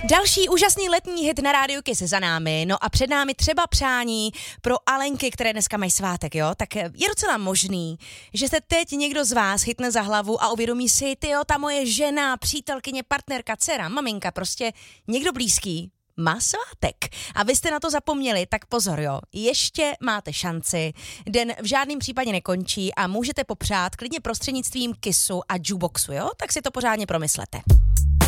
Další úžasný letní hit na Rádiu Kiss za námi, no a před námi třeba přání pro Alenky, které dneska mají svátek, jo? Tak je docela možný, že se teď někdo z vás chytne za hlavu a uvědomí si, tyjo, ta moje žena, přítelkyně, partnerka, dcera, maminka, prostě někdo blízký má svátek. A vy jste na to zapomněli, tak pozor, jo, ještě máte šanci, den v žádném případě nekončí a můžete popřát klidně prostřednictvím Kissu a Jukeboxu, jo? Tak si to pořádně promyslete.